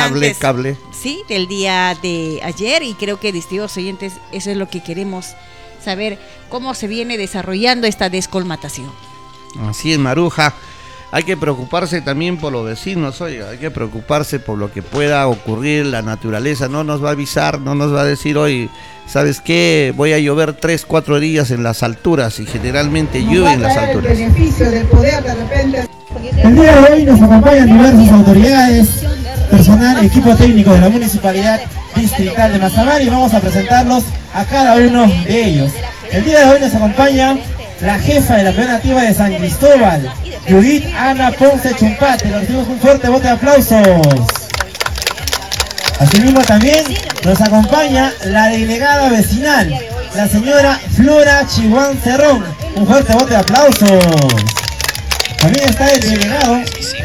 importantes, cable. Sí, del día de ayer, y creo que, distinguidos oyentes, eso es lo que queremos saber, cómo se viene desarrollando esta descolmatación. Así es, Maruja. Hay que preocuparse también por los vecinos, oiga, hay que preocuparse por lo que pueda ocurrir. La naturaleza no nos va a avisar, no nos va a decir hoy, ¿sabes qué? Voy a llover 3-4 días en las alturas, y generalmente llueve en las alturas. El beneficio del poder de repente. El día de hoy nos acompañan diversas autoridades, personal, equipo técnico de la Municipalidad Distrital de Mazamari, y vamos a presentarlos a cada uno de ellos. El día de hoy nos acompaña la jefa de la Comunidad Nativa de San Cristóbal, Judith Ana Ponce Chumpate. Le recibimos un fuerte bote de aplausos. Asimismo también nos acompaña la delegada vecinal, la señora Flora Chihuán Cerrón. Un fuerte bote de aplausos. También está el delegado.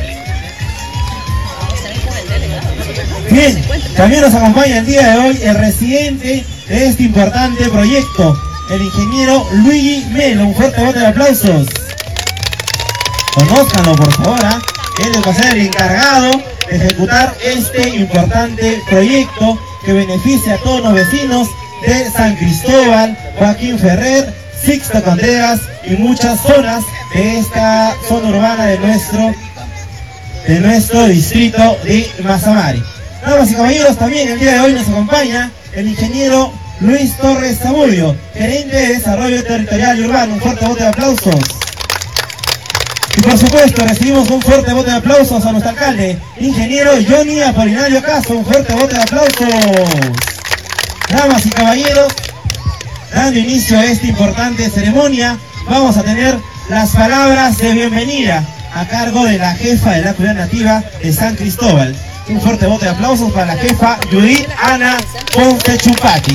Bien, también nos acompaña el día de hoy el residente de este importante proyecto, el ingeniero Luigi Melo. Un fuerte bote de aplausos. Conózcanlo, por favor, él va a ser el encargado de ejecutar este importante proyecto que beneficia a todos los vecinos de San Cristóbal, Joaquín Ferrer, Sixto Contreras y muchas zonas de esta zona urbana de nuestro distrito de Mazamari. Damas y caballeros, también el día de hoy nos acompaña el ingeniero Luis Torres Zamudio, gerente de Desarrollo Territorial y Urbano. Un fuerte bote de aplausos. Y por supuesto recibimos un fuerte bote de aplausos a nuestro alcalde, ingeniero Johnny Apolinario Castro. Un fuerte bote de aplausos. Damas y caballeros, dando inicio a esta importante ceremonia, vamos a tener las palabras de bienvenida a cargo de la jefa de la Comunidad Nativa de San Cristóbal. Un fuerte bote de aplausos para la jefa Judith Ana Ponce Chumpati.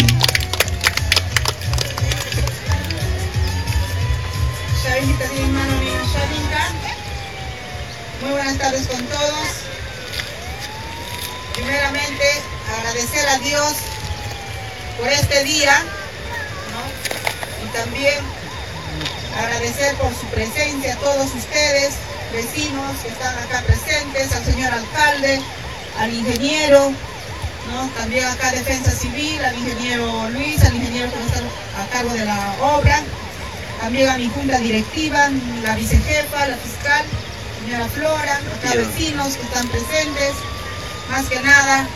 Muy buenas tardes con todos. Primeramente, agradecer a Dios por este día, ¿no? Y también agradecer por su presencia a todos ustedes, vecinos que están acá presentes, al señor alcalde, al ingeniero, ¿no? También acá Defensa Civil, al ingeniero Luis, al ingeniero que está a cargo de la obra, también a mi junta directiva, la vicejefa, la fiscal, señora Flora, acá vecinos que están presentes. Más que nada,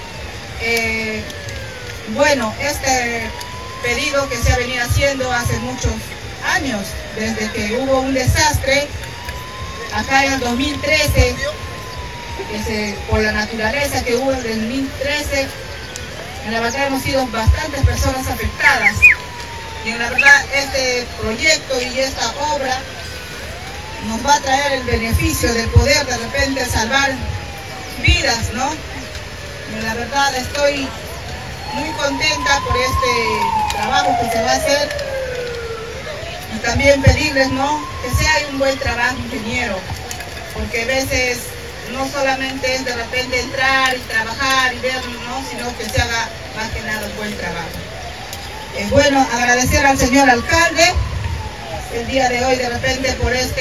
bueno, este pedido que se ha venido haciendo hace muchos años, desde que hubo un desastre acá en el 2013, por la naturaleza que hubo en el 2013, en la verdad hemos sido bastantes personas afectadas, y en la verdad este proyecto y esta obra nos va a traer el beneficio de poder de repente salvar vidas, ¿no? Y la verdad estoy muy contenta por este trabajo que se va a hacer, y también pedirles, ¿no?, que sea un buen trabajo, ingeniero, porque a veces no solamente es de repente entrar y trabajar y ver, ¿no?, sino que se haga más que nada un buen trabajo. Bueno, agradecer al señor alcalde el día de hoy de repente por que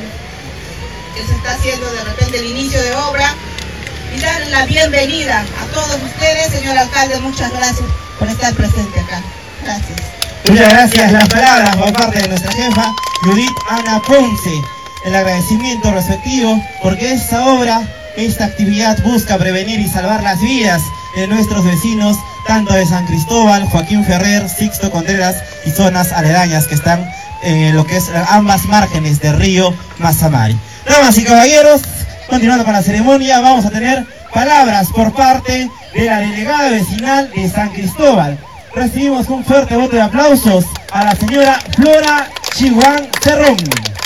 se está haciendo de repente el inicio de obra, y darle la bienvenida a todos ustedes. Señor alcalde, muchas gracias por estar presente acá. Gracias. Muchas gracias. Las palabras por parte de nuestra jefa Judith Ana Ponce, el agradecimiento respectivo, porque esta obra, esta actividad busca prevenir y salvar las vidas de nuestros vecinos, tanto de San Cristóbal, Joaquín Ferrer, Sixto Contreras y zonas aledañas que están en lo que es ambas márgenes del río Mazamari. Damas y caballeros, continuando con la ceremonia, vamos a tener palabras por parte de la delegada vecinal de San Cristóbal. Recibimos un fuerte voto de aplausos a la señora Flora Chihuán Cerrón.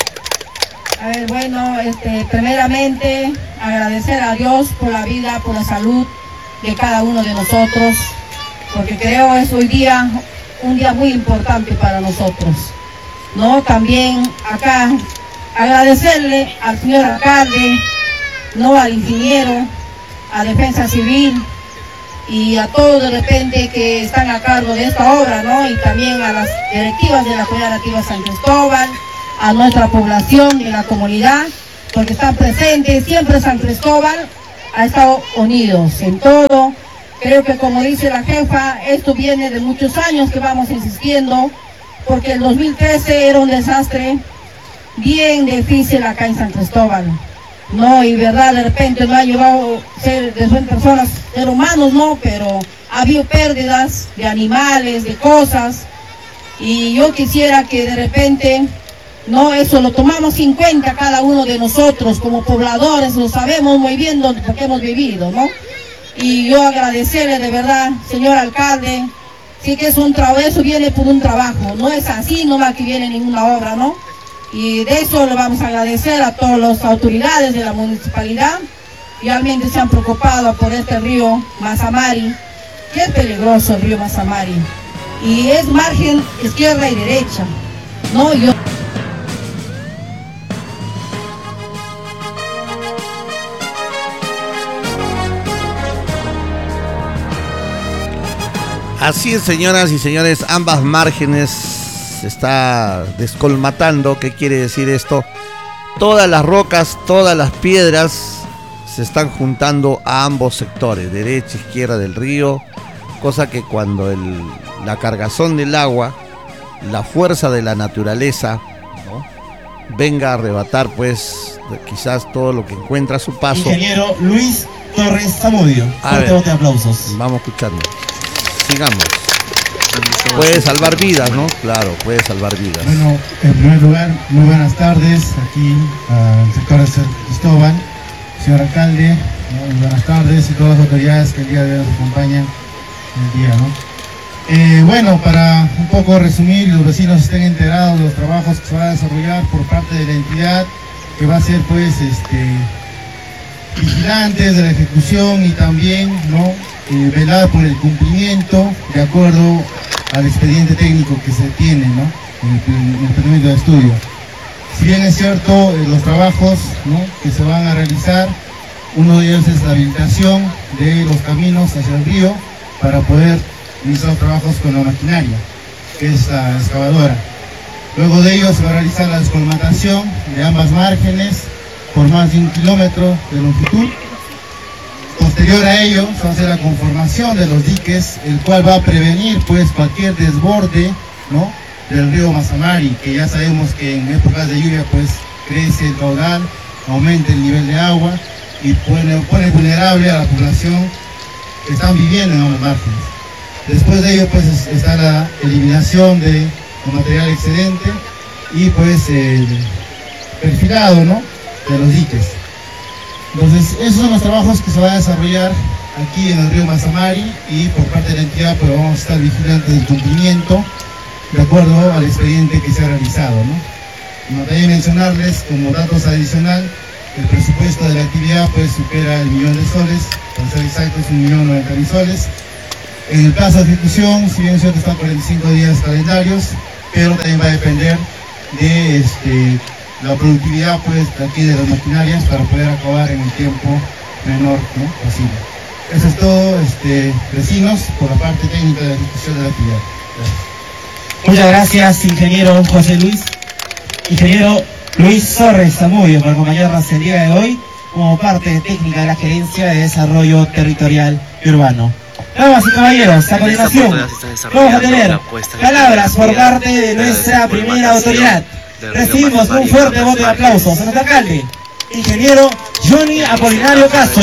A ver, bueno, primeramente agradecer a Dios por la vida, por la salud de cada uno de nosotros, porque creo es hoy día un día muy importante para nosotros, ¿no? También acá agradecerle al señor alcalde, no, al ingeniero, a Defensa Civil y a todos de repente que están a cargo de esta obra, ¿no? Y también a las directivas de la Comunidad Nativa San Cristóbal, a nuestra población y la comunidad, porque están presentes siempre San Cristóbal, ha estado unidos en todo. Creo que, como dice la jefa, esto viene de muchos años que vamos insistiendo, porque el 2013 era un desastre bien difícil acá en San Cristóbal, ¿no? Y verdad, de repente no ha llevado a ser de personas, ser humanos, ¿no? Pero ha habido pérdidas de animales, de cosas, y yo quisiera que de repente, ¿no? Eso lo tomamos en cuenta cada uno de nosotros como pobladores, lo sabemos muy bien porque hemos vivido, ¿no? Y yo agradecerle de verdad, señor alcalde, sí que es un trabajo, eso viene por un trabajo, no es así nomás que viene ninguna obra, ¿no? Y de eso le vamos a agradecer a todas las autoridades de la municipalidad, realmente se han preocupado por este río Mazamari, que es peligroso el río Mazamari, y es margen izquierda y derecha, ¿no? Así es, señoras y señores, ambas márgenes se está descolmatando. ¿Qué quiere decir esto? Todas las rocas, todas las piedras se están juntando a ambos sectores, derecha e izquierda del río, cosa que cuando la cargazón del agua, la fuerza de la naturaleza, ¿no?, venga a arrebatar pues quizás todo lo que encuentra a su paso. Ingeniero Luis Torres Zamudio, fuerte voto de aplausos. Vamos escuchando. Sigamos. Puede salvar vidas, ¿no? Claro, puede salvar vidas. Bueno, en primer lugar, muy buenas tardes aquí al sector de San Cristóbal, señor alcalde, ¿no? Muy buenas tardes y todas las autoridades que el día de hoy nos acompañan en el día, ¿no? Bueno, para un poco resumir, los vecinos estén enterados de los trabajos que se van a desarrollar por parte de la entidad, que va a ser pues vigilantes de la ejecución y también, ¿no?, velar por el cumplimiento de acuerdo al expediente técnico que se tiene, ¿no?, en el procedimiento de estudio. Si bien es cierto, los trabajos, ¿no?, que se van a realizar, uno de ellos es la habilitación de los caminos hacia el río para poder iniciar los trabajos con la maquinaria, que es la excavadora. Luego de ello se va a realizar la descolmatación de ambas márgenes por más de 1 kilómetro de longitud. Posterior a ello se va a hacer la conformación de los diques, el cual va a prevenir pues cualquier desborde, ¿no?, del río Mazamari, que ya sabemos que en épocas de lluvia pues crece el caudal, aumenta el nivel de agua y pone vulnerable a la población que están viviendo en ambas márgenes. Después de ello pues está la eliminación de material excedente y pues el perfilado, ¿no?, de los diques. Entonces esos son los trabajos que se van a desarrollar aquí en el río Mazamari, y por parte de la entidad pues vamos a estar vigilantes del cumplimiento de acuerdo al expediente que se ha realizado, ¿no? También mencionarles como datos adicional, el presupuesto de la actividad pues supera el 1.000.000 de soles, para ser exactos 1.090.000 soles. En el plazo de ejecución, si bien es cierto, está 45 días calendarios, pero también va a depender de la productividad pues de aquí de las maquinarias para poder acabar en el tiempo menor, ¿no?, posible. Eso es todo, vecinos, por la parte técnica de la ejecución de la actividad. Gracias. Muchas gracias, ingeniero José Luis. Ingeniero Luis Torres Zamudio, por acompañarnos el día de hoy como parte técnica de la Gerencia de Desarrollo Territorial y Urbano. Damas y caballeros, a continuación vamos a tener palabras por parte de nuestra primera autoridad. Recibimos un fuerte voto de aplausos a nuestro alcalde, ingeniero Johnny Apolinario Castro.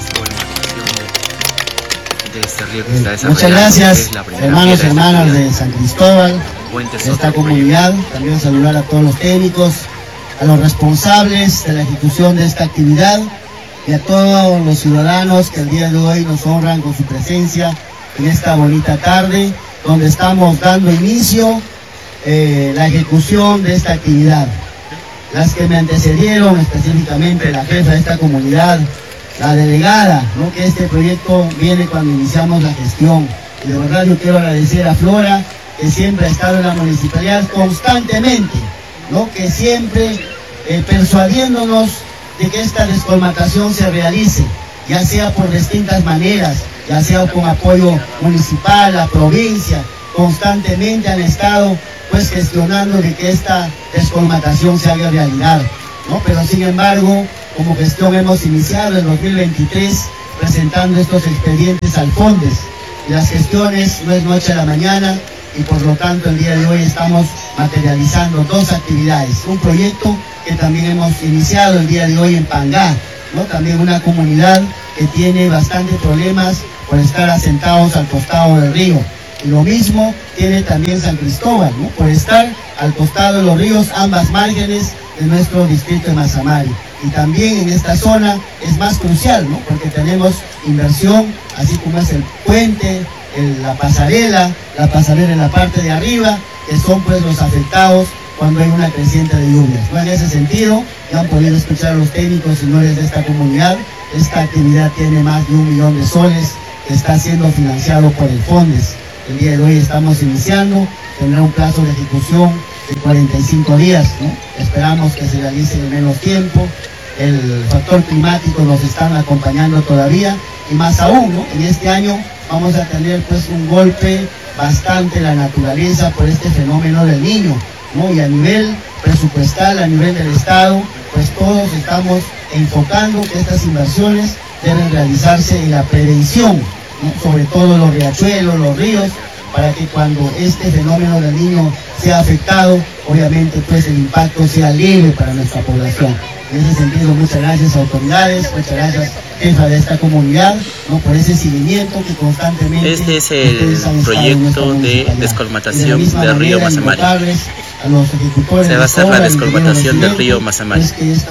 Muchas gracias, hermanos y hermanas de San Cristóbal, de esta comunidad. También saludar a todos los técnicos, a los responsables de la ejecución de esta actividad y a todos los ciudadanos que el día de hoy nos honran con su presencia en esta bonita tarde, donde estamos dando inicio la ejecución de esta actividad. Las que me antecedieron, específicamente la jefa de esta comunidad, la delegada, ¿no?, que este proyecto viene cuando iniciamos la gestión. Y de verdad yo quiero agradecer a Flora, que siempre ha estado en la municipalidad constantemente, ¿no?, que siempre persuadiéndonos de que esta descolmatación se realice, ya sea por distintas maneras, ya sea con apoyo municipal, la provincia, constantemente han estado pues gestionando de que esta descolmatación se haga realidad, ¿no? Pero sin embargo, como gestión hemos iniciado en 2023 presentando estos expedientes al FONDES. Y las gestiones no es noche a la mañana, y por lo tanto el día de hoy estamos materializando 2 actividades. Un proyecto que también hemos iniciado el día de hoy en Pangá, ¿no? También una comunidad que tiene bastantes problemas por estar asentados al costado del río. Y lo mismo tiene también San Cristóbal, ¿no? Por estar al costado de los ríos, ambas márgenes de nuestro distrito de Mazamari. Y también en esta zona es más crucial, ¿no? Porque tenemos inversión, así como es el puente, la pasarela en la parte de arriba, que son pues los afectados cuando hay una creciente de lluvias, ¿no? En ese sentido, ya han podido escuchar a los técnicos y señores de esta comunidad. Esta actividad tiene más de 1 millón de soles que está siendo financiado por el FONDES. El día de hoy estamos iniciando, tendrá un plazo de ejecución de 45 días, ¿no? Esperamos que se realice en menos tiempo. El factor climático nos están acompañando todavía, y más aún, ¿no? En este año vamos a tener pues un golpe bastante en la naturaleza por este fenómeno del Niño, ¿no? Y a nivel presupuestal, a nivel del Estado, pues todos estamos enfocando que estas inversiones deben realizarse en la prevención, ¿no? Sobre todo los riachuelos, los ríos, para que cuando este fenómeno del Niño sea afectado, obviamente pues el impacto sea leve para nuestra población. En ese sentido, muchas gracias autoridades, muchas gracias jefa de esta comunidad, ¿no? Por ese seguimiento que constantemente... Este es el proyecto de descolmatación del río Mazamari. Se va a hacer la descolmatación del río Mazamari.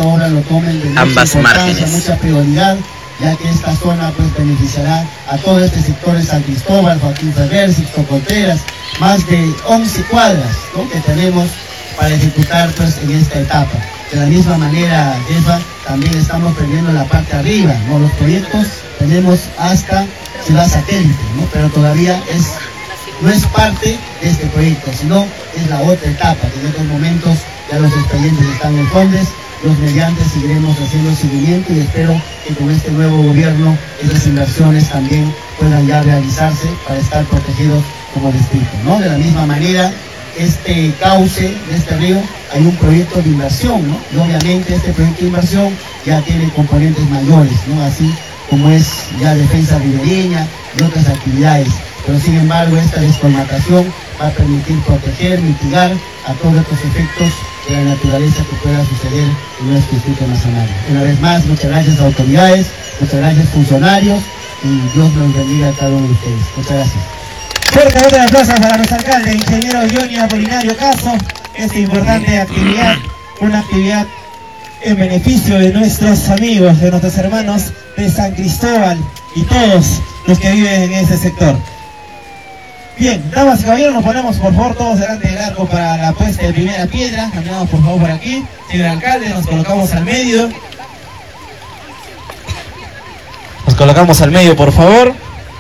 Ambas márgenes. Mucha prioridad, ya que esta zona pues beneficiará a todo este sector de San Cristóbal, Joaquín Ferrer, Sixto Contreras, más de 11 cuadras, ¿no? Que tenemos para ejecutar pues en esta etapa. De la misma manera, jefa, también estamos perdiendo la parte arriba, ¿no? Los proyectos tenemos hasta Ciudad Satélite, ¿no? Pero todavía no es parte de este proyecto, sino es la otra etapa, que en estos momentos ya los expedientes están en FONDES. Los mediantes seguiremos haciendo seguimiento, y espero que con este nuevo gobierno esas inversiones también puedan ya realizarse para estar protegidos como distrito, ¿no? De la misma manera, este cauce de este río hay un proyecto de inversión, ¿no? Y obviamente este proyecto de inversión ya tiene componentes mayores, ¿no? Así como es ya defensa ribereña y otras actividades. Pero sin embargo, esta descolmatación va a permitir proteger, mitigar a todos estos efectos de la naturaleza que pueda suceder en nuestro distrito nacional. Una vez más, muchas gracias a autoridades, muchas gracias funcionarios, y Dios los bendiga a cada uno de ustedes. Muchas gracias. Fuerte voto de aplausos para nuestro alcalde, ingeniero Johnny Apolinario Caso. Esta importante actividad, una actividad en beneficio de nuestros amigos, de nuestros hermanos de San Cristóbal y todos los que viven en ese sector. Bien, damas y caballeros, nos ponemos por favor todos delante del arco para la puesta de primera piedra. Caminamos por favor por aquí. Señor alcalde, nos colocamos al medio. Nos colocamos al medio, por favor.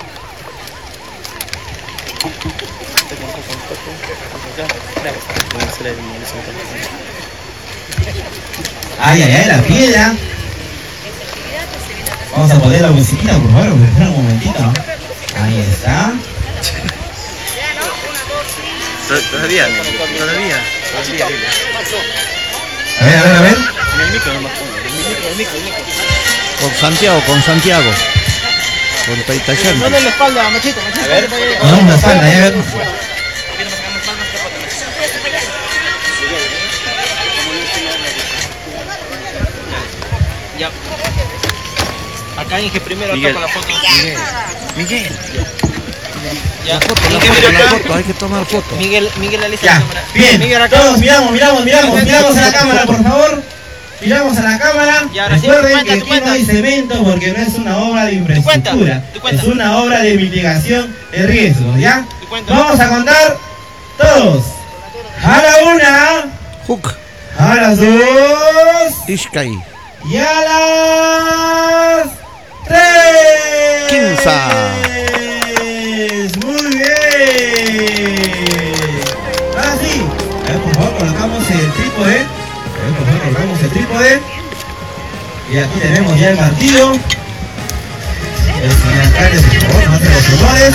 Ay, ay, ay, la piedra. Vamos a poner la musiquita, por favor, espera un momentito. Ahí está. Todavía. A ver. Con Santiago. Con Taitayán. A ver. No, la espalda, a ver. Ya. Acá Inge primero toma la foto. Miguel. Ya. La foto, hay que tomar foto. Miguel alista ya. La cámara. Bien, Miguel, acá. todos miramos a la cámara, por favor. Miramos a la cámara. Recuerden que aquí no hay cemento porque no es una obra de infraestructura. Es una obra de mitigación de riesgos, ¿ya? Vamos a contar todos. A la una. Hook. A las dos. Ishkai. Y a las 3. Quinza. Muy bien. Ahora sí. A ver, por favor, colocamos el trípode. Y aquí tenemos ya el partido. El señor alcalde, por favor, no hace los honores.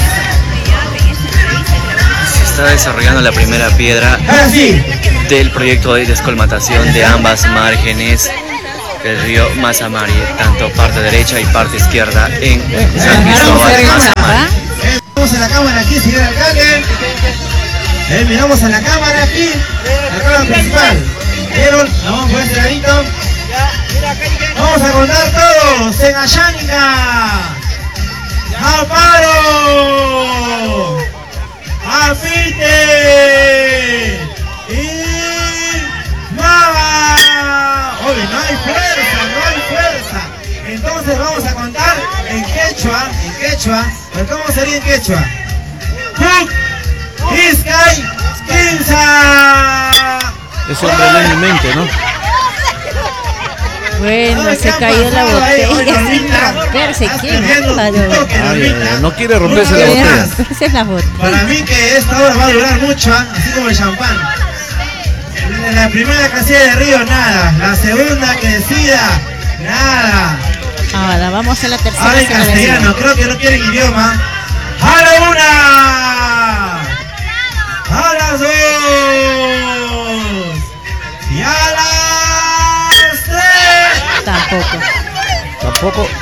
Se está desarrollando la primera piedra Ahora sí. del proyecto de descolmatación de ambas márgenes del río Mazamari, tanto parte derecha y parte izquierda en San Cristóbal de Mazamari. Miramos en la cámara aquí, señor alcalde. Miramos en la cámara aquí, la cámara principal. ¿Vieron? Vamos por este ladito. Vamos a contar todos. Senayánica, Amparo, Afite y Mava. Oye, no hay fuerza. Entonces vamos a contar en quechua. ¿Pero cómo sería en quechua? Huk, Iskay, Kinsa. Eso es de mi mente, ¿no? Bueno, se cayó la botella sin romperse. Qué bárbaro. No quiere romperse la botella. Para mí que esta obra va a durar mucho, así como el champán. En la primera casilla de Río, nada. La segunda que decida, nada. Ahora vamos a la tercera. Ahora en castellano, creo que no quieren idioma. ¡A la una! ¡A las dos! ¡Y a las tres! Tampoco.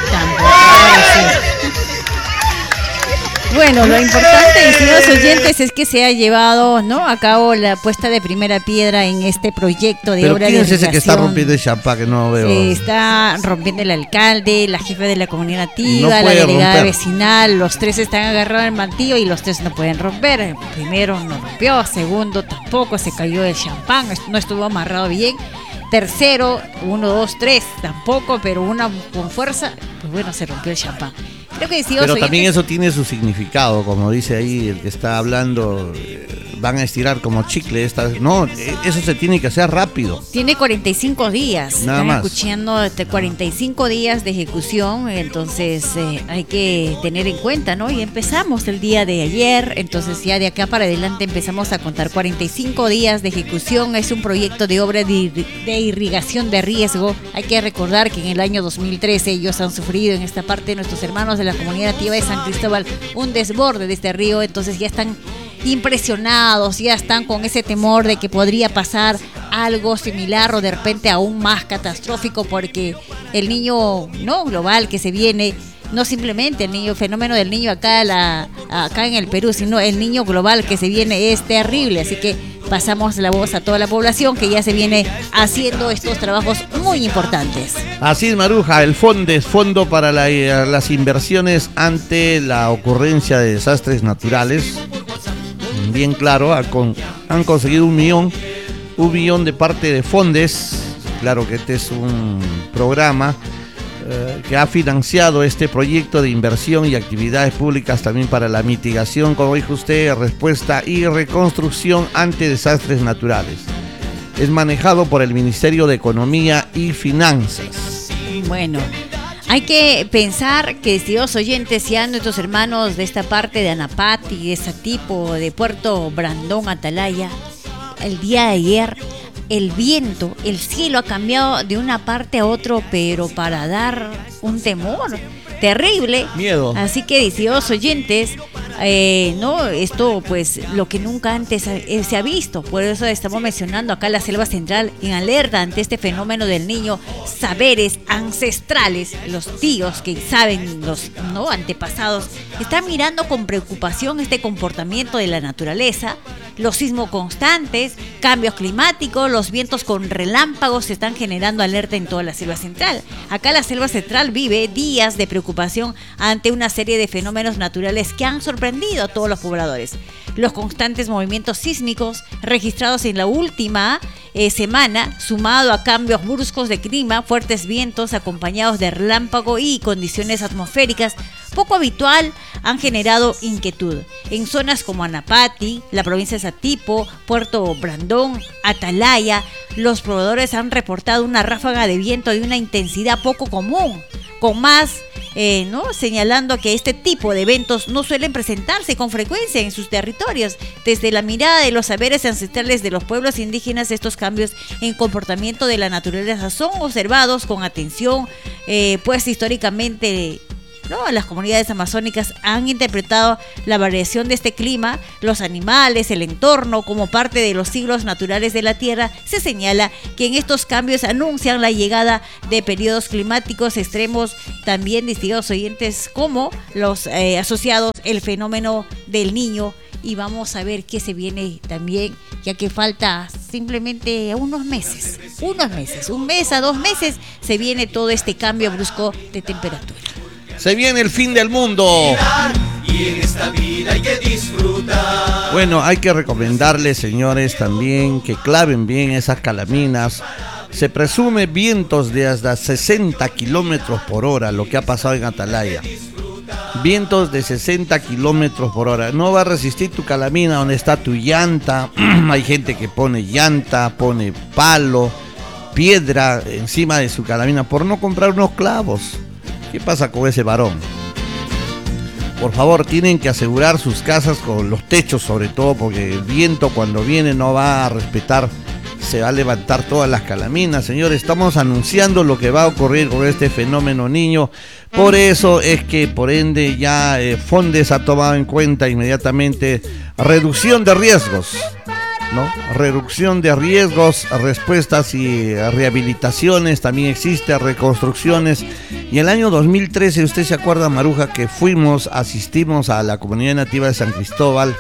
Bueno, lo importante, estimados oyentes, es que se ha llevado, ¿no?, a cabo la puesta de primera piedra en este proyecto de obra de irrigación. ¿Quién es ese que está rompiendo el champán que no veo? Se está rompiendo el alcalde, la jefa de la comunidad nativa, la delegada vecinal. Los tres están agarrados al mantillo y los tres no pueden romper. Primero no rompió, segundo tampoco, se cayó el champán, no estuvo amarrado bien. Tercero, 1, 2, 3, tampoco, pero una con fuerza, pues bueno, se rompió el champán. Creo que pero también eso tiene su significado, como dice ahí el que está hablando, van a estirar como chicle. No, eso se tiene que hacer rápido. Tiene 45 días, nada más. Escuchando 45 días de ejecución, entonces hay que tener en cuenta, ¿no? Y empezamos el día de ayer, entonces ya de acá para adelante empezamos a contar 45 días de ejecución. Es un proyecto de obra de irrigación de riesgo. Hay que recordar que en el año 2013 ellos han sufrido en esta parte, nuestros hermanos de la comunidad nativa de San Cristóbal, un desborde de este río, entonces ya están impresionados, ya están con ese temor de que podría pasar algo similar o de repente aún más catastrófico, porque el niño no global que se viene, no simplemente el fenómeno del niño acá en el Perú, sino el niño global que se viene es terrible. Así que pasamos la voz a toda la población que ya se viene haciendo estos trabajos muy importantes. Así es, Maruja, el fondo para las inversiones ante la ocurrencia de desastres naturales. Bien claro, han conseguido un millón de parte de Fondes. Claro que este es un programa que ha financiado este proyecto de inversión y actividades públicas también para la mitigación, como dijo usted, respuesta y reconstrucción ante desastres naturales. Es manejado por el Ministerio de Economía y Finanzas. Bueno, hay que pensar que, estimados oyentes, ya nuestros hermanos de esta parte de Anapati, de ese tipo de Puerto Brandón, Atalaya, el día de ayer, el viento, el cielo ha cambiado de una parte a otro, pero para dar un temor terrible. Miedo. Así que, estimados oyentes, no, esto pues lo que nunca antes se ha visto. Por eso estamos mencionando acá la Selva Central en alerta ante este fenómeno del niño. Saberes ancestrales, los tíos que saben, los antepasados, están mirando con preocupación este comportamiento de la naturaleza. Los sismos constantes, cambios climáticos, los vientos con relámpagos se están generando alerta en toda la Selva Central. Acá la Selva Central vive días de preocupación ante una serie de fenómenos naturales que han sorprendido a todos los pobladores. Los constantes movimientos sísmicos registrados en la última semana, sumado a cambios bruscos de clima, fuertes vientos acompañados de relámpago y condiciones atmosféricas poco habitual, han generado inquietud. En zonas como Anapati, la provincia de Satipo, Puerto Brandón, Atalaya, los pobladores han reportado una ráfaga de viento de una intensidad poco común, con más señalando que este tipo de eventos no suelen presentarse con frecuencia en sus territorios. Desde la mirada de los saberes ancestrales de los pueblos indígenas, estos cambios en comportamiento de la naturaleza son observados con atención, pues históricamente ¿no? Las comunidades amazónicas han interpretado la variación de este clima, los animales, el entorno, como parte de los ciclos naturales de la Tierra. Se señala que en estos cambios anuncian la llegada de periodos climáticos extremos, también distinguidos oyentes como los asociados al fenómeno del Niño. Y vamos a ver qué se viene también, ya que falta simplemente unos meses, un mes a 2 meses, se viene todo este cambio brusco de temperatura. Se viene el fin del mundo. Y en esta vida hay que disfrutar. Bueno, hay que recomendarles, señores, también que claven bien esas calaminas. Se presume vientos de hasta 60 kilómetros por hora, lo que ha pasado en Atalaya. Vientos de 60 kilómetros por hora. No va a resistir tu calamina donde está tu llanta. Hay gente que pone llanta, pone palo, piedra encima de su calamina por no comprar unos clavos. ¿Qué pasa con ese varón? Por favor, tienen que asegurar sus casas con los techos, sobre todo, porque el viento cuando viene no va a respetar, se va a levantar todas las calaminas. Señores, estamos anunciando lo que va a ocurrir con este fenómeno Niño. Por eso es que, por ende, ya Fondes ha tomado en cuenta inmediatamente reducción de riesgos, ¿no? Reducción de riesgos, respuestas y rehabilitaciones, también existe reconstrucciones. Y el año 2013, usted se acuerda, Maruja, que asistimos a la comunidad nativa de San Cristóbal.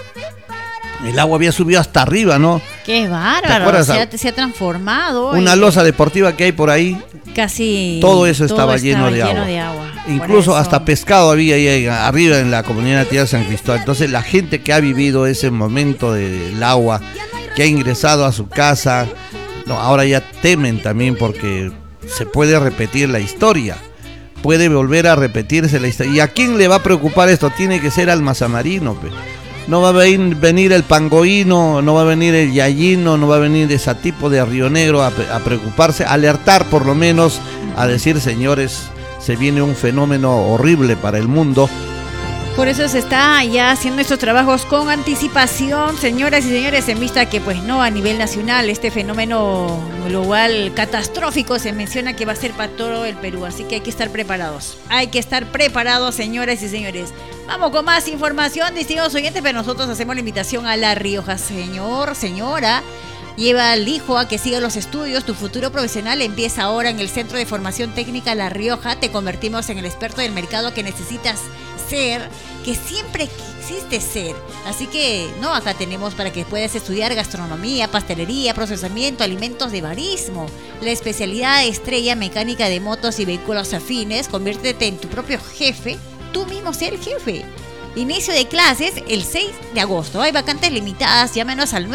El agua había subido hasta arriba, ¿no? ¡Qué bárbaro! Se ha transformado. Una losa deportiva que hay por ahí. Casi todo eso estaba lleno de agua. Incluso hasta pescado había ahí arriba en la comunidad nativa de San Cristóbal. Entonces la gente que ha vivido ese momento del agua, que ha ingresado a su casa, no, ahora ya temen también porque se puede repetir la historia. Puede volver a repetirse la historia. ¿Y a quién le va a preocupar esto? Tiene que ser al mazamarino, pues. No va a venir el pangoíno, no va a venir el yayino, no va a venir ese tipo de Río Negro a preocuparse, a alertar por lo menos, a decir, señores, se viene un fenómeno horrible para el mundo. Por eso se está ya haciendo estos trabajos con anticipación, señoras y señores, en vista que pues no a nivel nacional este fenómeno global catastrófico se menciona que va a ser para todo el Perú, así que hay que estar preparados. Hay que estar preparados, señoras y señores. Vamos con más información, distinguidos oyentes, pero nosotros hacemos la invitación a La Rioja. Señor, señora, lleva al hijo a que siga los estudios. Tu futuro profesional empieza ahora en el Centro de Formación Técnica La Rioja. Te convertimos en el experto del mercado que necesitas ser, que siempre quisiste ser. Así que, no, acá tenemos para que puedas estudiar gastronomía, pastelería, procesamiento, alimentos de barismo. La especialidad estrella, mecánica de motos y vehículos afines. Conviértete en tu propio jefe. Tú mismo sé el jefe. Inicio de clases el 6 de agosto. Hay vacantes limitadas. Llámenos al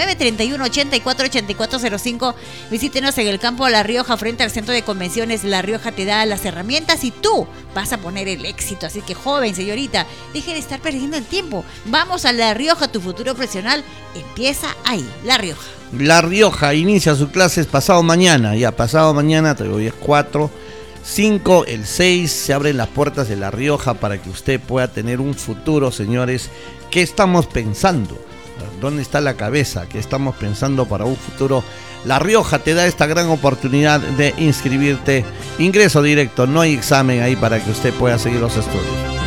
931-84-8405. Visítenos en el campo de La Rioja, frente al centro de convenciones. La Rioja te da las herramientas y tú vas a poner el éxito. Así que, joven, señorita, deje de estar perdiendo el tiempo. Vamos a La Rioja. Tu futuro profesional empieza ahí. La Rioja. La Rioja inicia sus clases pasado mañana. Ya pasado mañana, hoy es 4. 5, el 6, se abren las puertas de La Rioja para que usted pueda tener un futuro, señores. ¿Qué estamos pensando? ¿Dónde está la cabeza? ¿Qué estamos pensando para un futuro? La Rioja te da esta gran oportunidad de inscribirte. Ingreso directo, no hay examen ahí para que usted pueda seguir los estudios.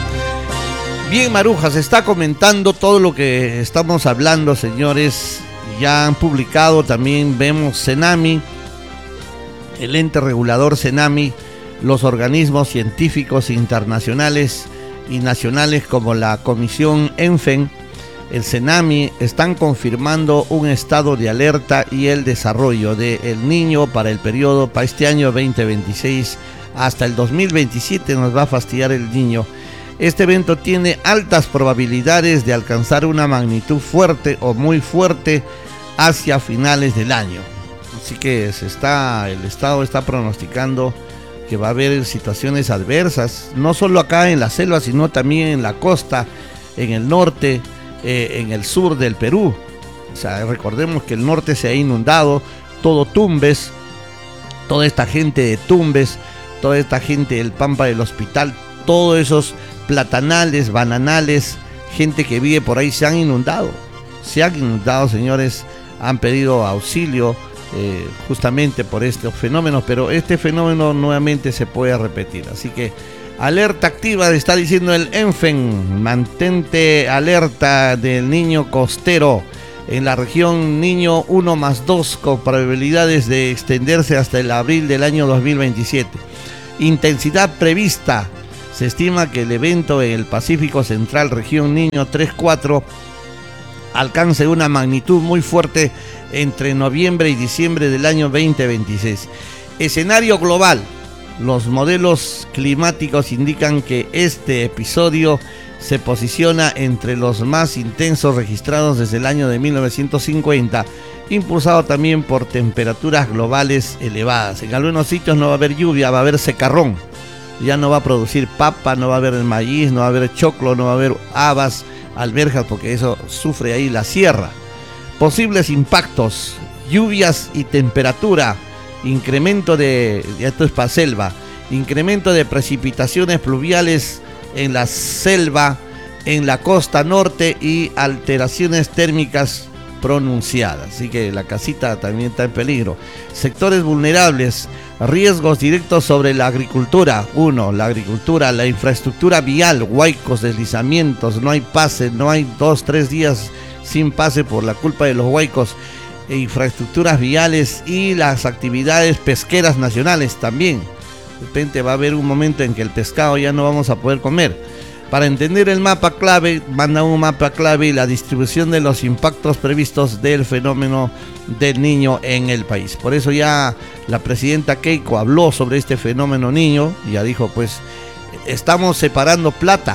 Bien, Maruja, se está comentando todo lo que estamos hablando, señores. Ya han publicado también, vemos Cenami, el ente regulador Cenami, los organismos científicos internacionales y nacionales como la Comisión ENFEN, el Cenami, están confirmando un estado de alerta y el desarrollo del Niño para el periodo, para este año 2026 hasta el 2027 nos va a fastidiar el Niño. Este evento tiene altas probabilidades de alcanzar una magnitud fuerte o muy fuerte hacia finales del año. Así que el Estado está pronosticando que va a haber situaciones adversas, no solo acá en la selva, sino también en la costa, en el norte, en el sur del Perú. O sea, recordemos que el norte se ha inundado, todo Tumbes, toda esta gente de Tumbes, toda esta gente del Pampa del Hospital, todos esos platanales, bananales, gente que vive por ahí se han inundado, señores, han pedido auxilio justamente por estos fenómenos, pero este fenómeno nuevamente se puede repetir, así que Alerta activa, está diciendo el ENFEN. Mantente alerta del niño costero en la región niño 1+2 con probabilidades de extenderse hasta el abril del año 2027. Intensidad prevista. Se estima que el evento en el Pacífico Central, región niño 3-4, alcance una magnitud muy fuerte entre noviembre y diciembre del año 2026. Escenario global. Los modelos climáticos indican que este episodio se posiciona entre los más intensos registrados desde el año de 1950, impulsado también por temperaturas globales elevadas. En algunos sitios no va a haber lluvia, va a haber secarrón. Ya no va a producir papa, no va a haber maíz, no va a haber choclo, no va a haber habas, alberjas, porque eso sufre ahí la sierra. Posibles impactos, lluvias y temperatura. Incremento de, esto es para selva, incremento de precipitaciones pluviales en la selva, en la costa norte y alteraciones térmicas pronunciadas. Así que la casita también está en peligro. Sectores vulnerables, riesgos directos sobre la agricultura. 1. La agricultura, la infraestructura vial, huaicos, deslizamientos, no hay pase, no hay 2-3 días sin pase por la culpa de los huaicos. Infraestructuras viales y las actividades pesqueras nacionales también. De repente va a haber un momento en que el pescado ya no vamos a poder comer. Para entender el mapa clave, manda un mapa clave y la distribución de los impactos previstos del fenómeno del niño en el país. Por eso ya la presidenta Keiko habló sobre este fenómeno niño, y ya dijo, pues estamos separando plata,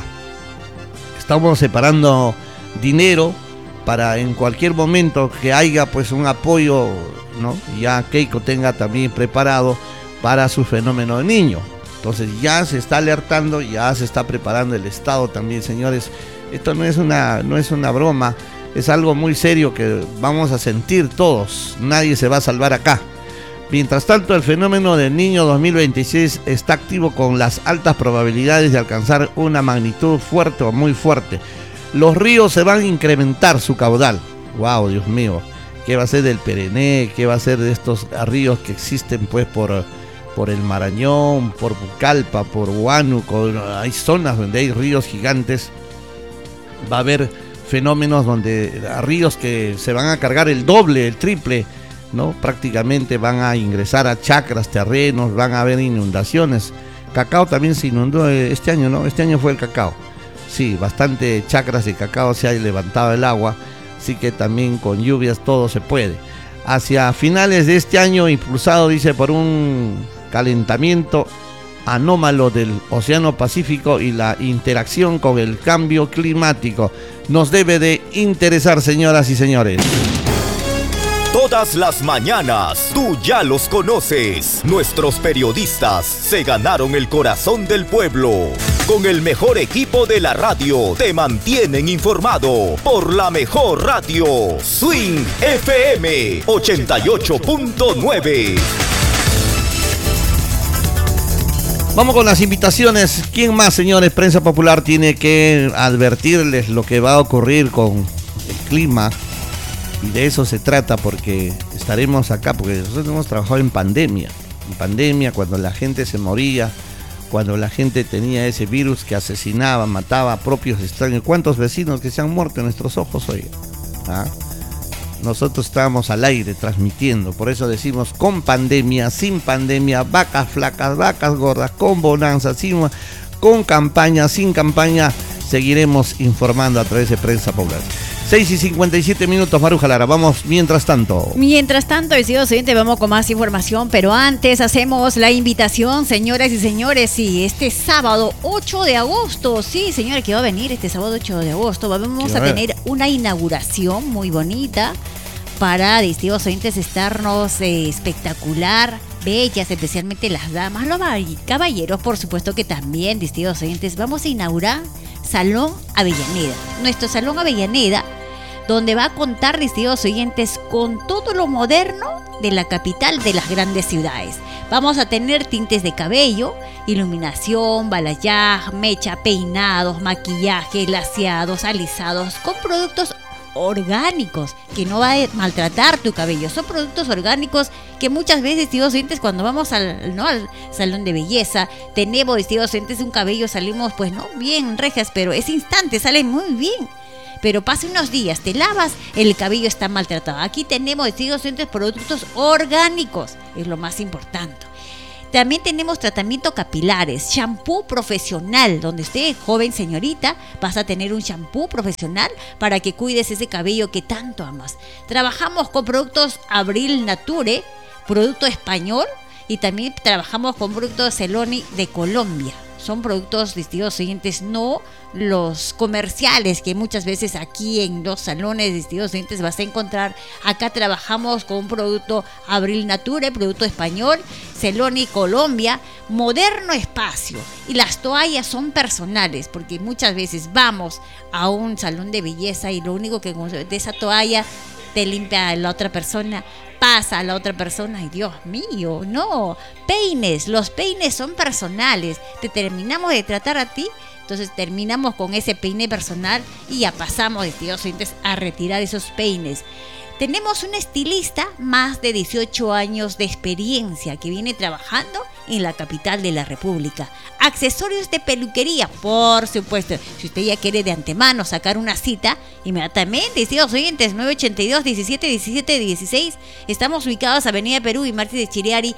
estamos separando dinero para en cualquier momento que haya pues un apoyo, ¿no? Ya Keiko tenga también preparado para su fenómeno de niño. Entonces ya se está alertando, ya se está preparando el Estado también, señores. Esto no es una broma, es algo muy serio que vamos a sentir todos. Nadie se va a salvar acá. Mientras tanto, el fenómeno del niño 2026 está activo con las altas probabilidades de alcanzar una magnitud fuerte o muy fuerte. Los ríos se van a incrementar su caudal. Wow, Dios mío. ¿Qué va a ser del Perené? ¿Qué va a ser de estos ríos que existen pues por el Marañón, por Pucallpa, por Huánuco? Hay zonas donde hay ríos gigantes. Va a haber fenómenos donde ríos que se van a cargar el doble, el triple, ¿no? Prácticamente van a ingresar a chacras, terrenos, van a haber inundaciones. Cacao también se inundó este año, ¿no? Este año fue el cacao. Sí, bastante chacras de cacao se ha levantado el agua, así que también con lluvias todo se puede. Hacia finales de este año, impulsado, dice, por un calentamiento anómalo del Océano Pacífico y la interacción con el cambio climático, nos debe de interesar, señoras y señores. Todas las mañanas, tú ya los conoces. Nuestros periodistas se ganaron el corazón del pueblo. Con el mejor equipo de la radio, te mantienen informado por la mejor radio. Swing FM 88.9. Vamos con las invitaciones. ¿Quién más, señores? Prensa Popular tiene que advertirles lo que va a ocurrir con el clima. Y de eso se trata, porque estaremos acá, porque nosotros hemos trabajado en pandemia, cuando la gente se moría, cuando la gente tenía ese virus que asesinaba, mataba a propios extraños. ¿Cuántos vecinos que se han muerto en nuestros ojos hoy? ¿Ah? Nosotros estábamos al aire transmitiendo, por eso decimos con pandemia, sin pandemia, vacas flacas, vacas gordas, con bonanza, con campaña, sin campaña, seguiremos informando a través de Prensa Popular. 6:57, Maruja Lara. Vamos mientras tanto. Estimados oyentes, vamos con más información, pero antes hacemos la invitación, señoras y señores. Sí, este sábado 8 de agosto, sí, señores, que va a venir este sábado 8 de agosto. Vamos a tener una inauguración muy bonita para, estimados oyentes, estarnos espectacular, bellas, especialmente las damas, los caballeros, por supuesto que también, estimados oyentes, vamos a inaugurar Salón Avellaneda, nuestro Salón Avellaneda, donde va a contar, estimados oyentes, con todo lo moderno de la capital de las grandes ciudades. Vamos a tener tintes de cabello, iluminación, balayage, mecha, peinados, maquillaje, laseados, alisados, con productos orgánicos, que no va a maltratar tu cabello. Son productos orgánicos que muchas veces, estimados oyentes, cuando vamos al salón de belleza, tenemos, estimados oyentes, un cabello, salimos pues no bien regias, pero ese instante sale muy bien. Pero pasa unos días, te lavas, el cabello está maltratado. Aquí tenemos, estimados oyentes, productos orgánicos, es lo más importante. También tenemos tratamiento capilares, shampoo profesional, donde usted, joven señorita, vas a tener un shampoo profesional para que cuides ese cabello que tanto amas. Trabajamos con productos Abril Nature, producto español, y también trabajamos con productos Celoni de Colombia. Son productos, distintos oyentes, no los comerciales que muchas veces aquí en los salones, distintos oyentes, vas a encontrar. Acá trabajamos con un producto Abril Nature, producto español, Celoni Colombia, Moderno Espacio. Y las toallas son personales, porque muchas veces vamos a un salón de belleza y lo único que de esa toalla te limpia a la otra persona, pasa a la otra persona, y Dios mío, no. Peines, los peines son personales, te terminamos de tratar a ti, entonces terminamos con ese peine personal y ya pasamos, estimados oyentes, a retirar esos peines. Tenemos un estilista, más de 18 años de experiencia, que viene trabajando en la capital de la República. Accesorios de peluquería, por supuesto. Si usted ya quiere de antemano sacar una cita, inmediatamente, estimados oyentes, 982 17 17 16. Estamos ubicados Avenida Perú y Martí de Chiriari,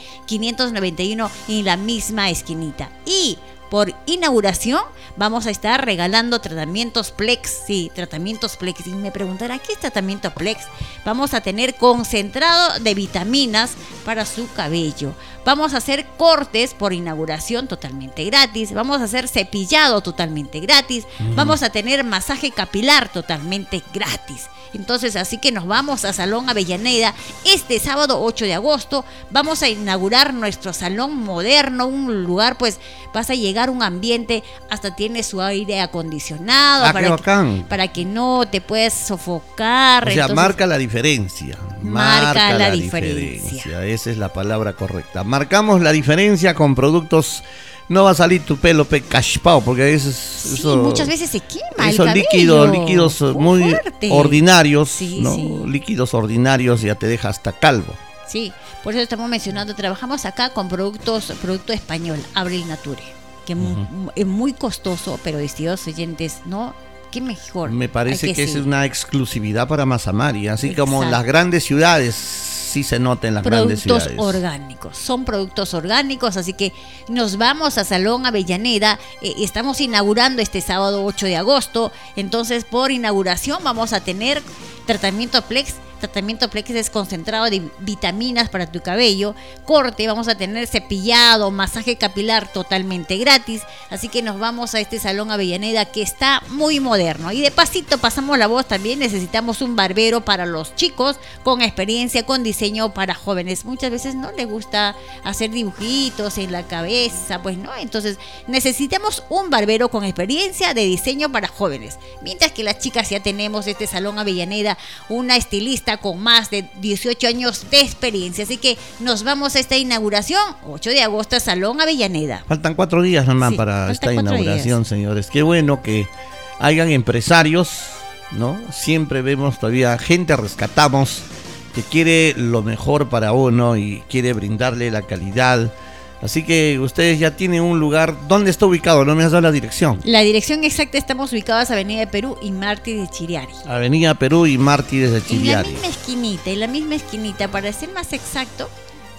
591, en la misma esquinita. Y por inauguración vamos a estar regalando tratamientos Plex. Sí, tratamientos Plex. Y me preguntará, ¿qué es tratamiento Plex? Vamos a tener concentrado de vitaminas para su cabello. Vamos a hacer cortes por inauguración totalmente gratis. Vamos a hacer cepillado totalmente gratis. Vamos a tener masaje capilar totalmente gratis. Entonces, así que nos vamos a Salón Avellaneda este sábado 8 de agosto. Vamos a inaugurar nuestro salón moderno, un lugar, pues vas a llegar a un ambiente, hasta tiene su aire acondicionado para que no te puedas sofocar. O sea, entonces, marca la diferencia. Marca la diferencia. Esa es la palabra correcta. Marcamos la diferencia con productos. No va a salir tu pelo caspado, porque a veces sí, muchas veces se quema esos el cabello. líquidos muy fuerte. Ordinarios, Sí, ¿no? sí. Líquidos ordinarios ya te deja hasta calvo. Sí, por eso estamos mencionando, trabajamos acá con producto español, Abril Nature, que es muy costoso, pero estimados oyentes, ¿no? Qué mejor. Me parece que es sí. una exclusividad para Mazamari, así Exacto. como en las grandes ciudades. Sí se nota en las grandes ciudades. Productos orgánicos, son productos orgánicos, así que nos vamos a Salón Avellaneda. Estamos inaugurando este sábado 8 de agosto, entonces por inauguración vamos a tener tratamiento Plex. Tratamiento Plex es concentrado de vitaminas para tu cabello. Corte, vamos a tener cepillado, masaje capilar totalmente gratis. Así que nos vamos a este Salón Avellaneda, que está muy moderno. Y de pasito pasamos la voz también. Necesitamos un barbero para los chicos con experiencia, con diseño para jóvenes. Muchas veces no les gusta hacer dibujitos en la cabeza, pues no. Entonces necesitamos un barbero con experiencia de diseño para jóvenes. Mientras que las chicas ya tenemos este Salón Avellaneda, una estilista con más de 18 años de experiencia. Así que nos vamos a esta inauguración, 8 de agosto, Salón Avellaneda. Faltan 4 días nomás para esta inauguración, señores. Qué bueno que hayan empresarios, ¿no? Siempre vemos todavía gente, rescatamos, que quiere lo mejor para uno y quiere brindarle la calidad. Así que ustedes ya tienen un lugar. ¿Dónde está ubicado? No me has dado la dirección. La dirección exacta, estamos ubicados Avenida de Perú y Martí de Chiriari. Avenida Perú y Martí de Chiriari. En la misma esquinita, para ser más exacto,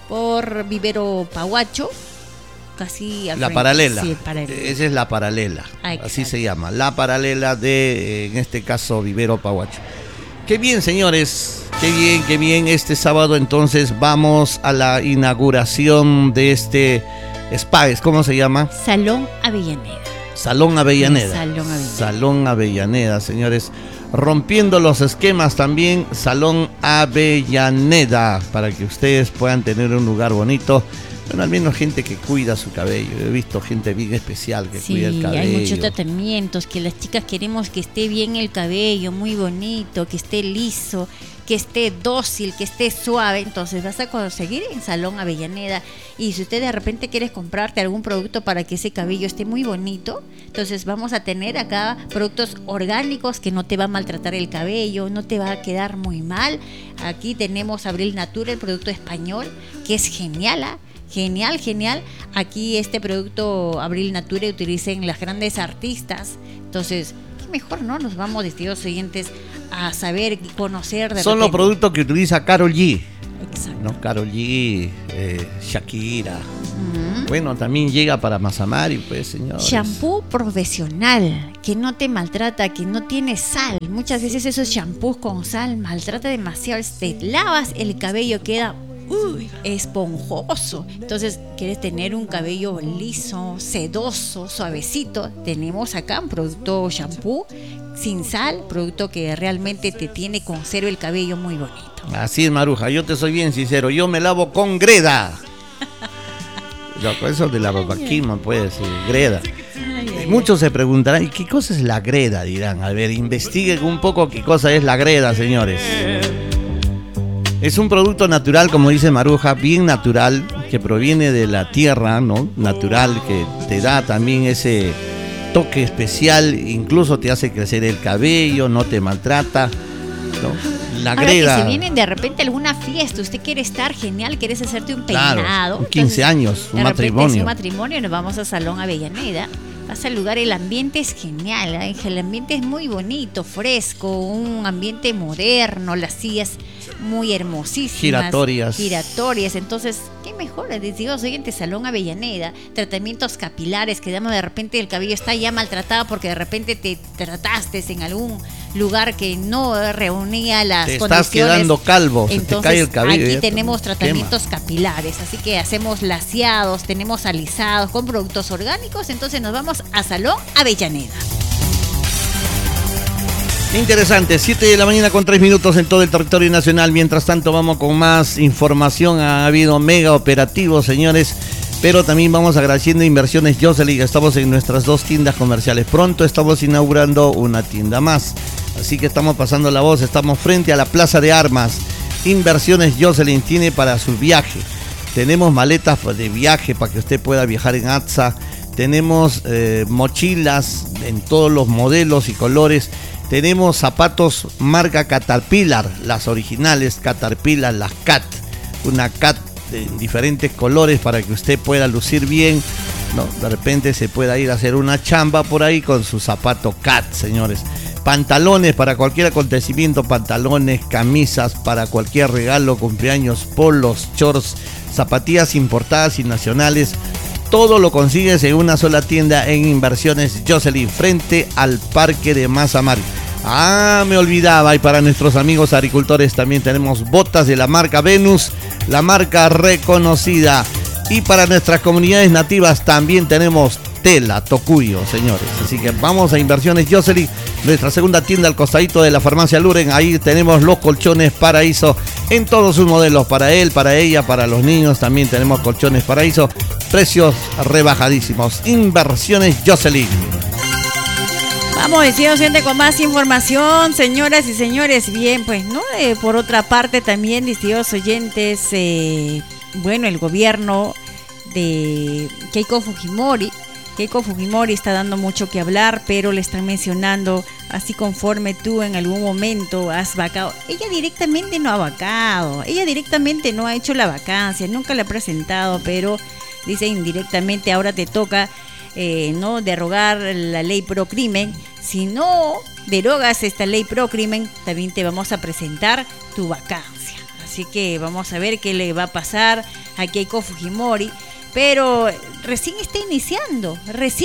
por Vivero Pahuacho, casi al La frente. paralela. Sí, paralela. Esa es la paralela. Así se llama. La paralela de, en este caso, Vivero Pahuacho. Qué bien, señores. Qué bien. Este sábado entonces vamos a la inauguración de este SPAES. ¿Cómo se llama? Salón Avellaneda. Salón Avellaneda. Salón Avellaneda. Salón Avellaneda, señores. Rompiendo los esquemas también, Salón Avellaneda, para que ustedes puedan tener un lugar bonito Bueno, al menos gente que cuida su cabello. He visto gente bien especial que cuida el cabello. Hay muchos tratamientos que las chicas queremos que esté bien el cabello, muy bonito, que esté liso, que esté dócil, que esté suave. Entonces vas a conseguir en Salón Avellaneda. Y si usted de repente quieres comprarte algún producto para que ese cabello esté muy bonito, entonces vamos a tener acá productos orgánicos que no te va a maltratar el cabello, no te va a quedar muy mal. Aquí tenemos Abril Natura, el producto español, que es genial, ¿ah? Genial. Aquí este producto Abril Natura utilicen las grandes artistas. Entonces, qué mejor, ¿no? Nos vamos, distinguidos oyentes, a saber y conocer de Son repente. los productos que utiliza Karol G. Exacto. ¿No? Karol G, Shakira. Bueno, también llega para Masamari, pues, señores. Shampoo profesional, que no te maltrata, que no tiene sal. Muchas veces esos shampoos con sal maltrata demasiado. Te lavas el cabello, queda esponjoso. Entonces, ¿quieres tener un cabello liso, sedoso, suavecito? Tenemos acá un producto shampoo sin sal, producto que realmente te conserva el cabello muy bonito. Así es, Maruja, yo te soy bien sincero, yo me lavo con greda. Eso de la babaquima, puede ser, greda. Muchos se preguntarán, ¿y qué cosa es la greda? Dirán, a ver, investiguen un poco qué cosa es la greda, señores. Es un producto natural, como dice Maruja, bien natural, que proviene de la tierra, ¿no? Natural, que te da también ese toque especial, incluso te hace crecer el cabello, no te maltrata, ¿no? La greda. Ahora que si vienen de repente a alguna fiesta, usted quiere estar genial, quieres hacerte un peinado. Claro, 15 años, un matrimonio. Un matrimonio, nos vamos a Salón Avellaneda. Vas al lugar, el ambiente es genial, ¿eh? El ambiente es muy bonito, fresco, un ambiente moderno, las sillas muy hermosísimas. Giratorias. Entonces, ¿qué mejor? Digo, siguiente Salón Avellaneda, tratamientos capilares, que de repente el cabello está ya maltratado porque de repente te trataste en algún lugar que no reunía las condiciones. Te estás quedando calvo, se te cae el cabello. Aquí tenemos tratamientos capilares, así que hacemos laseados, tenemos alisados con productos orgánicos, entonces nos vamos a Salón Avellaneda. Interesante, 7 de la mañana con 3 minutos en todo el territorio nacional. Mientras tanto vamos con más información. Ha habido mega operativos, señores, pero también vamos agradeciendo Inversiones Jocelyn. Estamos en nuestras 2 tiendas comerciales. Pronto estamos inaugurando una tienda más, así que estamos pasando la voz. Estamos frente a la Plaza de Armas. Inversiones Jocelyn tiene para su viaje. Tenemos maletas de viaje para que usted pueda viajar en ATSA. Tenemos mochilas en todos los modelos y colores. Tenemos zapatos marca Caterpillar, las originales Caterpillar, las CAT. Una CAT en diferentes colores para que usted pueda lucir bien, ¿no? De repente se pueda ir a hacer una chamba por ahí con su zapato CAT, señores. Pantalones para cualquier acontecimiento, pantalones, camisas para cualquier regalo, cumpleaños, polos, shorts, zapatillas importadas y nacionales. Todo lo consigues en una sola tienda en Inversiones Jocelyn, frente al Parque de Masamari. Me olvidaba, y para nuestros amigos agricultores también tenemos botas de la marca Venus, la marca reconocida. Y para nuestras comunidades nativas también tenemos tela, tocuyo, señores. Así que vamos a Inversiones Jocelyn, nuestra segunda tienda al costadito de la farmacia Luren. Ahí tenemos los colchones Paraíso en todos sus modelos, para él, para ella, para los niños. También tenemos colchones Paraíso, precios rebajadísimos. Inversiones Jocelyn. Vamos, decimos gente con más información, señoras y señores. Bien, pues, ¿no? Por otra parte, también, distinguidos oyentes, bueno, el gobierno de Keiko Fujimori está dando mucho que hablar, pero le están mencionando, así conforme tú en algún momento has vacado. Ella directamente no ha vacado, ella directamente no ha hecho la vacancia, nunca la ha presentado, pero dice indirectamente ahora te toca no derogar la ley pro crimen. Si no derogas esta ley pro crimen, también te vamos a presentar tu vacancia. Así que vamos a ver qué le va a pasar a Keiko Fujimori. Pero recién está iniciando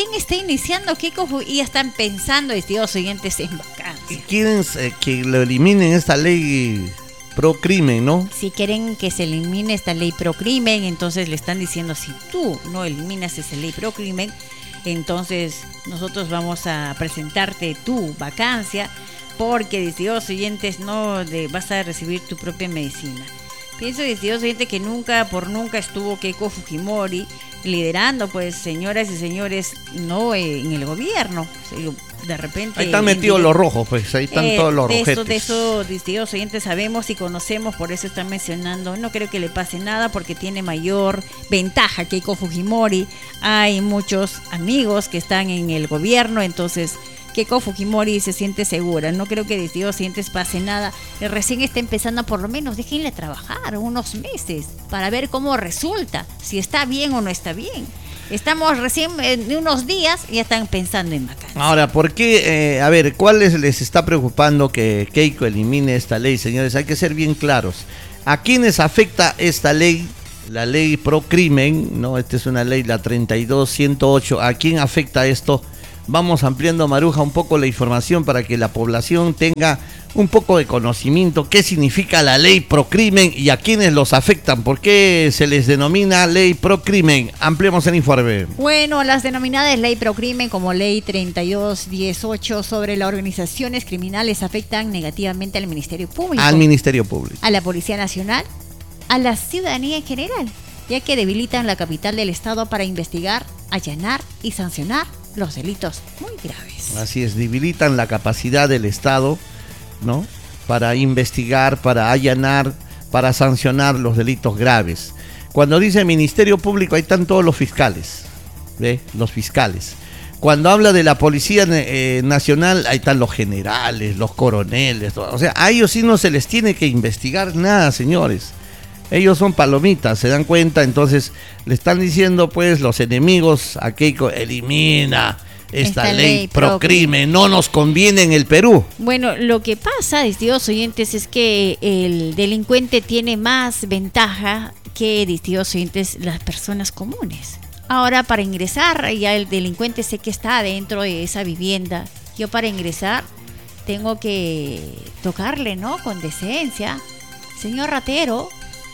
Keiko Fujimori, y ya están pensando, estimados oyentes, en vacancia. Y quieren que lo eliminen esta ley pro crimen, ¿no? Si quieren que se elimine esta ley pro crimen, entonces le están diciendo, si tú no eliminas esa ley pro crimen, entonces nosotros vamos a presentarte tu vacancia, porque, estimados oyentes, no vas a recibir tu propia medicina. Pienso, distinguido oyente, que nunca estuvo Keiko Fujimori liderando, pues, señoras y señores, no en el gobierno. De repente... Ahí están metidos los rojos, pues, ahí están todos los rojetes. De eso, distinguidos oyentes, sabemos y conocemos, por eso están mencionando. No creo que le pase nada porque tiene mayor ventaja Keiko Fujimori. Hay muchos amigos que están en el gobierno, entonces Keiko Fujimori se siente segura. No creo que distinguidos oyentes pase nada. Recién está empezando, por lo menos déjenle trabajar unos meses para ver cómo resulta, si está bien o no está bien. Estamos recién en unos días y ya están pensando en vacaciones. Ahora, ¿por qué? ¿Cuál les está preocupando que Keiko elimine esta ley, señores? Hay que ser bien claros. ¿A quiénes afecta esta ley? La ley pro crimen, ¿no? Esta es una ley, la 32108. ¿A quién afecta esto? Vamos ampliando, Maruja, un poco la información para que la población tenga un poco de conocimiento qué significa la ley pro crimen y a quiénes los afectan. ¿Por qué se les denomina ley pro crimen? Ampliemos el informe. Bueno, las denominadas ley pro crimen como ley 3218 sobre las organizaciones criminales afectan negativamente al Ministerio Público. Al Ministerio Público. A la Policía Nacional, a la ciudadanía en general, ya que debilitan la capital del Estado para investigar, allanar y sancionar los delitos muy graves. Así es, debilitan la capacidad del Estado, ¿no? Para investigar, para allanar, para sancionar los delitos graves. Cuando dice Ministerio Público, ahí están todos los fiscales, ¿ve? Los fiscales. Cuando habla de la Policía Nacional, ahí están los generales, los coroneles, todo. O sea, a ellos sí no se les tiene que investigar nada, señores. Ellos son palomitas, se dan cuenta, entonces le están diciendo pues los enemigos a Keiko, elimina esta ley pro crimen, no nos conviene en el Perú. Bueno, lo que pasa, distinguidos oyentes, es que el delincuente tiene más ventaja que, distinguidos oyentes, las personas comunes. Ahora, para ingresar, ya el delincuente sé que está dentro de esa vivienda. Yo para ingresar tengo que tocarle, ¿no? Con decencia. Señor ratero,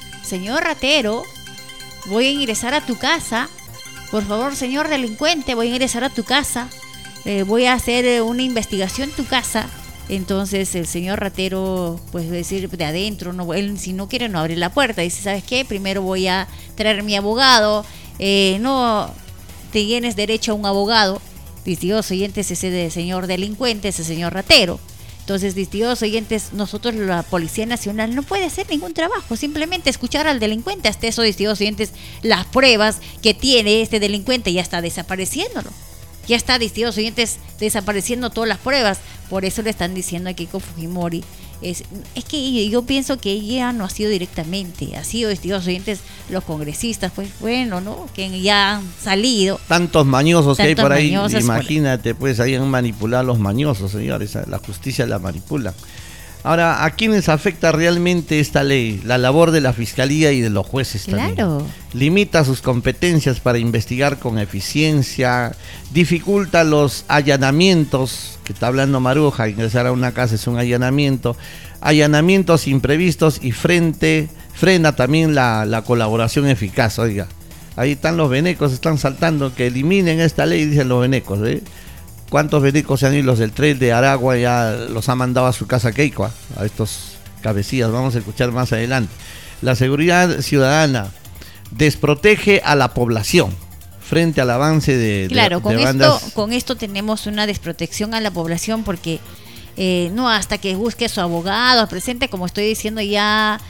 voy a ingresar a tu casa. Por favor, señor delincuente, voy a ingresar a tu casa. Voy a hacer una investigación en tu casa. Entonces el señor ratero, pues va a decir de adentro, no, él si no quiere no abre la puerta. Dice, ¿sabes qué? Primero voy a traer mi abogado. No te tienes derecho a un abogado. Distinguidos oyentes, ese señor delincuente, ese señor ratero. Entonces, distinguidos oyentes, nosotros, la Policía Nacional, no puede hacer ningún trabajo, simplemente escuchar al delincuente. Hasta eso, distinguidos oyentes, las pruebas que tiene este delincuente ya está desapareciéndolo. Ya está, distinguidos oyentes, desapareciendo todas las pruebas. Por eso le están diciendo a Keiko Fujimori. Es que yo pienso que ella no ha sido directamente, ha sido, distinguidos oyentes, los congresistas, pues bueno, ¿no? Que ya han salido. Tantos mañosos que hay por ahí, imagínate, pues ahí han manipulado a los mañosos, señores, la justicia la manipula. Ahora, ¿a quiénes afecta realmente esta ley? La labor de la Fiscalía y de los jueces también. Claro. Limita sus competencias para investigar con eficiencia, dificulta los allanamientos, que está hablando Maruja, ingresar a una casa es un allanamiento, allanamientos imprevistos y frena también la colaboración eficaz, oiga. Ahí están los venecos, están saltando, que eliminen esta ley, dicen los venecos, ¿eh? ¿Cuántos venecos se han ido? Los del tren de Aragua ya los ha mandado a su casa Keiko, a estos cabecillas. Vamos a escuchar más adelante. La seguridad ciudadana desprotege a la población frente al avance de bandas. Con esto tenemos una desprotección a la población porque no hasta que busque su abogado, presente, como estoy diciendo, ya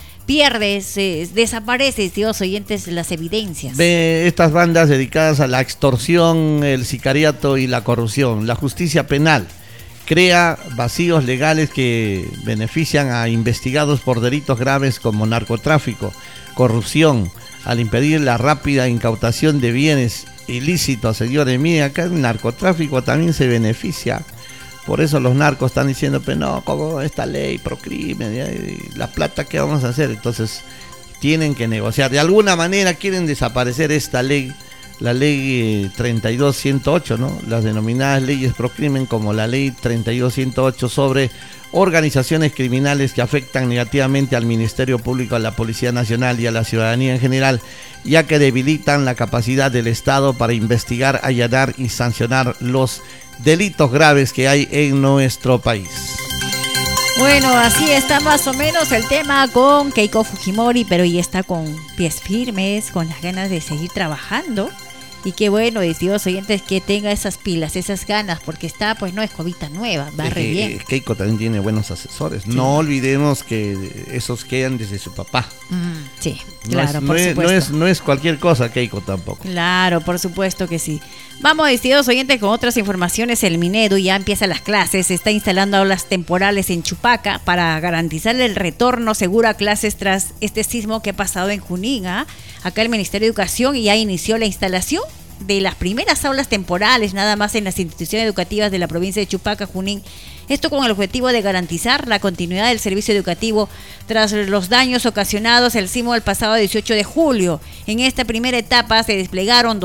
desaparece, Dios oyentes, las evidencias. De estas bandas dedicadas a la extorsión, el sicariato y la corrupción. La justicia penal crea vacíos legales que benefician a investigados por delitos graves como narcotráfico, corrupción, al impedir la rápida incautación de bienes ilícitos. Señores, miren, acá el narcotráfico también se beneficia. Por eso los narcos están diciendo, pero no, como esta ley pro crimen, la plata, ¿qué vamos a hacer? Entonces tienen que negociar. De alguna manera quieren desaparecer esta ley, la ley 32108, ¿no? Las denominadas leyes pro crimen, como la ley 32108 sobre organizaciones criminales que afectan negativamente al Ministerio Público, a la Policía Nacional y a la ciudadanía en general, ya que debilitan la capacidad del Estado para investigar, allanar y sancionar los delitos graves que hay en nuestro país. Bueno, así está más o menos el tema con Keiko Fujimori, pero ella está con pies firmes, con las ganas de seguir trabajando. Y qué bueno, estimados oyentes, que tenga esas pilas, esas ganas, porque está, pues no es cobita nueva, va re bien. Keiko también tiene buenos asesores. Sí. No olvidemos que esos quedan desde su papá. Sí, claro, por supuesto. No es cualquier cosa, Keiko tampoco. Claro, por supuesto que sí. Vamos, estimados oyentes, con otras informaciones. El Minedu ya empieza las clases, se está instalando aulas temporales en Chupaca para garantizar el retorno seguro a clases tras este sismo que ha pasado en Junín. Acá el Ministerio de Educación ya inició la instalación de las primeras aulas temporales, nada más en las instituciones educativas de la provincia de Chupaca, Junín. Esto con el objetivo de garantizar la continuidad del servicio educativo tras los daños ocasionados el sismo del pasado 18 de julio. En esta primera etapa se desplegaron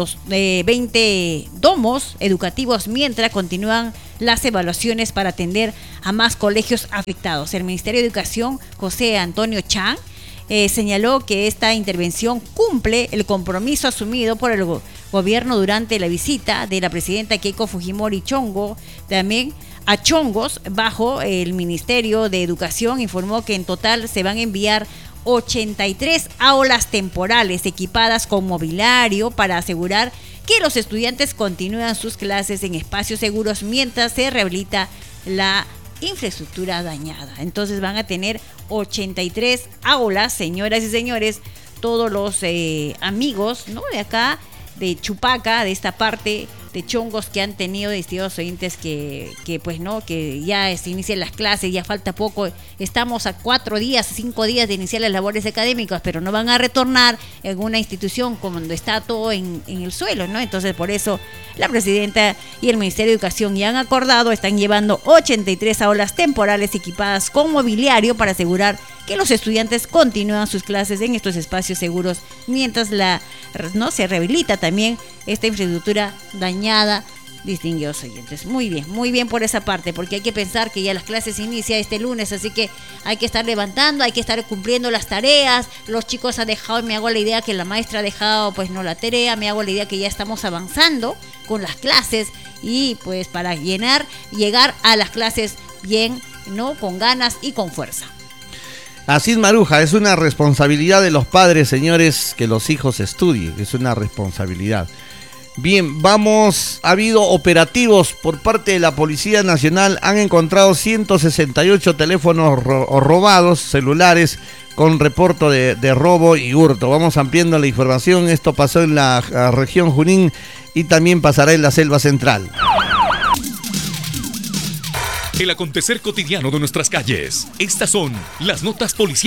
20 domos educativos mientras continúan las evaluaciones para atender a más colegios afectados. El Ministerio de Educación, José Antonio Chan, señaló que esta intervención cumple el compromiso asumido por el gobierno durante la visita de la presidenta Keiko Fujimori Chongo, también a Chongos, bajo el Ministerio de Educación. Informó que en total se van a enviar 83 aulas temporales equipadas con mobiliario para asegurar que los estudiantes continúan sus clases en espacios seguros mientras se rehabilita la infraestructura dañada. Entonces van a tener 83 aulas, señoras y señores, todos los amigos, ¿no?, de acá, de Chupaca, de esta parte de Chongos, que han tenido distintos oyentes que pues no, que ya se inician las clases, ya falta poco, estamos a 4 días, 5 días de iniciar las labores académicas, pero no van a retornar en una institución cuando está todo en el suelo, ¿no? Entonces por eso la presidenta y el Ministerio de Educación ya han acordado, están llevando 83 aulas temporales equipadas con mobiliario para asegurar que los estudiantes continúan sus clases en estos espacios seguros mientras no se rehabilita también esta infraestructura dañada, distinguidos oyentes. Muy bien por esa parte, porque hay que pensar que ya las clases inician este lunes, así que hay que estar levantando, hay que estar cumpliendo las tareas. Los chicos han dejado, me hago la idea que la maestra ha dejado, pues no la tarea, me hago la idea que ya estamos avanzando con las clases y pues para llegar a las clases bien, ¿no?, con ganas y con fuerza. Así es, Maruja, es una responsabilidad de los padres, señores, que los hijos estudien, es una responsabilidad. Bien, ha habido operativos por parte de la Policía Nacional, han encontrado 168 teléfonos robados, celulares, con reporte de robo y hurto. Vamos ampliando la información, esto pasó en la región Junín y también pasará en la Selva Central. El acontecer cotidiano de nuestras calles. Estas son las notas policiales.